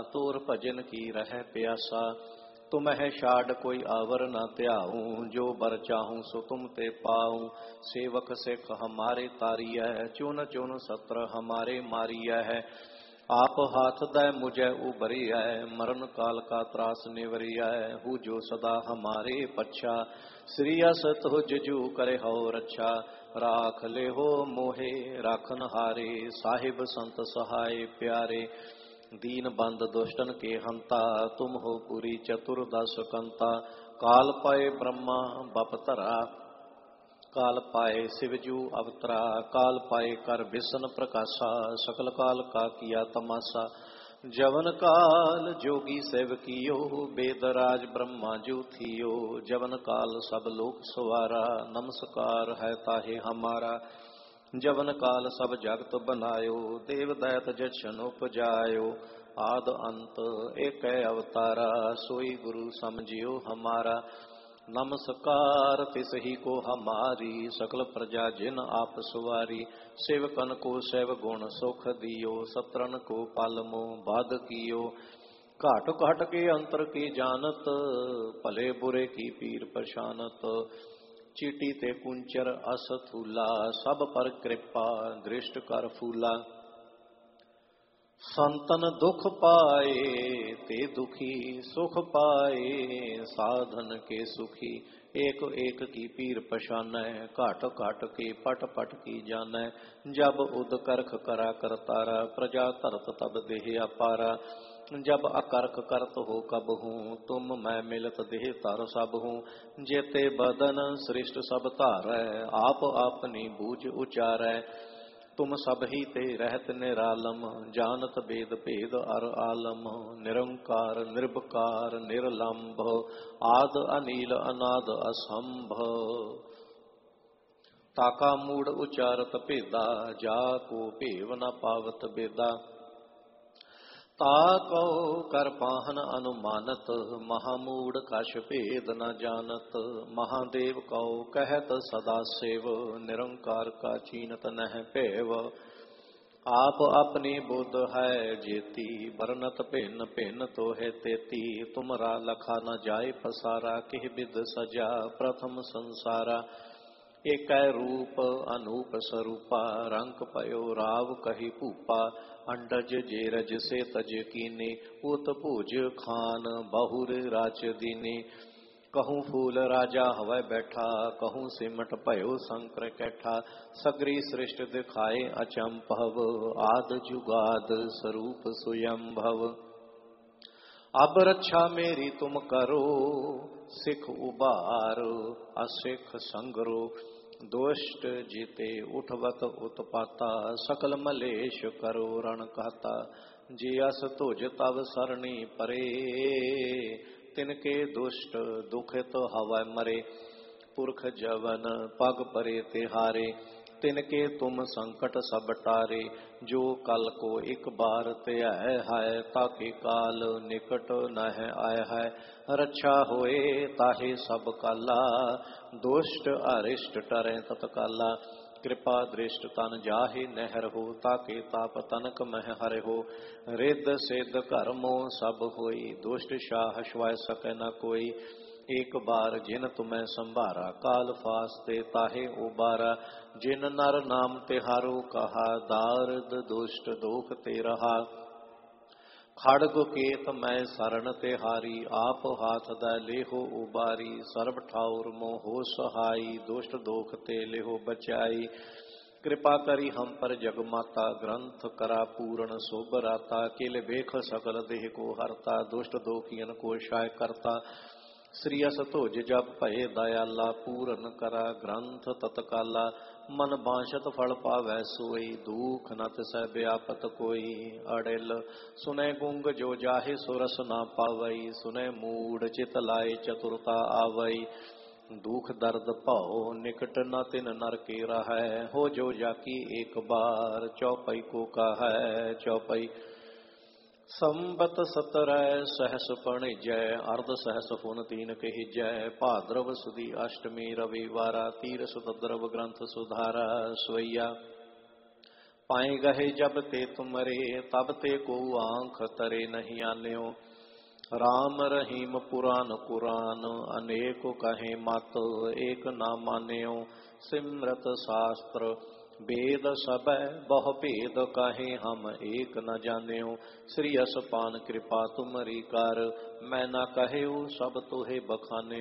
तोर भजन की रह प्यासा। तुम्हें छाड़ कोई आवर न त्याऊं, जो बर चाहूं सो तुम ते पाऊं। सेवक सिख हमारे तारिया है, चुन चुन सत्र हमारे मारिया है। आप हाथ दे मुझे उबरिया है, मरण काल का त्रास निवरिया है। हूँ जो सदा हमारे पच्छा, श्री अस तुझ जू करे हो रक्षा। राख ले हो मोहे राखन हारे, साहिब संत सहाय प्यारे। दीन बंद दुष्टन के हंता, तुम हो पूरी चतुर्दश कंता। काल पाए ब्रह्मा बपतरा, काल पाए शिवजू अवतरा। काल पाए कर विष्णु प्रकाशा, सकल काल का किया तमाशा। जवन काल जोगी सेव कियो, वेद राज ब्रह्मा जू थियो। जवन काल सब लोक सवारा, नमस्कार है ताहे हमारा। जवन काल सब जगत बनायो, देव दैत जछन उपजायो। आद अंत एक अवतारा, सोई गुरु समझियो हमारा। नमस्कार तिसही को हमारी, सकल प्रजा जिन आप सवारी। सेवकन को सेव गुण सुख दियो, सत्रन को पालमो बाध कियो। घाट घाट के अंतर की जानत, भले बुरे की पीर पशानत। चीटी ते कुंचर असथूला, सब पर कृपा दृष्ट कर फूला। संतन दुख पाए ते दुखी, सुख पाए साधन के सुखी। एक एक की पीर पशानै, घाट घाट के पट पट की जानै। जब उद करख करा करतारा, प्रजा धरत तब देह अपारा। जब अकर्क करत हो कब हूँ, तुम मैं मिलत देह तर सब हूँ। जेते बदन सृष्ट सब धारै, आप अपनी बूझ उचारै। तुम सब ही ते रहत निरालम, जानत वेद भेद अर आलम। निरंकार निर्भकार निर्लंभ, आद अनील अनाद असंभ। ताका मूड उचारत भेदा, जाको भेव न पावत बेदा। ताको कर पाहन अनुमानत, महामूड कछ भेद न जानत। महादेव कौ कहत सदा सेव, निरंकार का चीनत नह पेव। आप अपनी बुद्ध है जेती, बरनत भिन्न भिन्न तो है तेती। तुमरा लखा न जाय पसारा, किह बिद सजा प्रथम संसारा। एक रूप अनूप स्वरूपा, रंग पयो राव कही भूपा। अंडज जेरज से तज कीने, उत भुज खान बहुर राच दीने। कहूँ फूल राजा हवै बैठा, कहूँ सिमट भयो शंकर कैठा। सगरी सृष्टि दिखाए अचंभव, आद जुगाद स्वरूप स्वयंभव। अब रक्षा मेरी तुम करो, सिख उबारो असिख संगरो। दुष्ट जीते उठवत उत्पाता, सकल मलेश करो रण कहता। जे अस तुझ तब सरणी परे, तिनके दुष्ट दुखित हवै मरे। पुरख जवन पग परे तिहारे, तिनके तुम संकट सब टारे। जो कल को एक बार त्याह है, ताके काल निकट नह आय है। रक्षा होए ताहे सब काला, दुष्ट अरिष्ट टरै तत्काला। कृपा दृष्ट तन जाहे नहर हो, ताके ताप तनक मह हर हो। रिद्ध सिद्ध कर्मों सब होई, दुष्ट शाह श्वाय सकै न कोई। एक बार जिन तुम्हें संभारा, काल फास्ते ताहे उबारा। जिन नर नाम तिहारो कहा, दारद दुष्ट दोख ते रहा। खड़ग केत मैं शरण तिहारी, आप हाथ दै लेहो उबारी। सर्व ठाउर मोहो सहाई, दुष्ट दोख ते लेहो बचाई। कृपा करी हम पर जगमाता, ग्रंथ करा पूर्ण शोभ राता। किल बेख सकल देह को हरता, दुष्ट दोखियन को शाय करता। श्री अस तुझ जब भय दयाला, पूरन करा ग्रंथ तत्काला। मन बांछत फल पावै सोई, दुख न तिसै व्यापत कोई। अड़िल सुनै गुंग जो जाहे सुरस ना पावई, सुनै मूढ़ चित लाए चतुरता आवई। दुख दर्द भौ निकट न तिन नर के रहै, हो जो जाकी एक बार चौपई को कहै। चौपई संबत सतरै सहस पणिजय, अर्ध सहस फुन तीन कहिजय। भाद्रव सुदी अष्टमी रविवारा, तीर सुतद्रव ग्रंथ सुधारा। सोइया पाए गहे जब ते तुमरे तब ते को आंख तरे नहीं आन्यो। राम रहीम पुराण पुराण अनेक कहे मत एक ना मान्यो। सिमरत शास्त्र वेद सब बहु भेद कहे हम एक न जान्यो। श्री असपान कृपा तुमरी कर मैं न कहे सब तुहे बखान्यो।